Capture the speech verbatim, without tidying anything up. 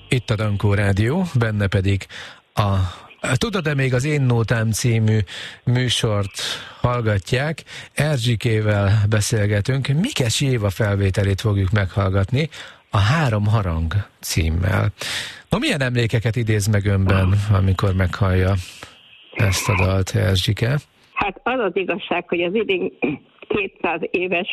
Itt a Dankó Rádió, benne pedig a Tudod-e még az Én Nótám című műsort hallgatják. Erzsikével beszélgetünk. Mikes Éva felvételét fogjuk meghallgatni a Három harang címmel. No, milyen emlékeket idéz meg önben, amikor meghallja ezt a dalt, Erzsike? Hát az az igazság, hogy az idén kétszáz éves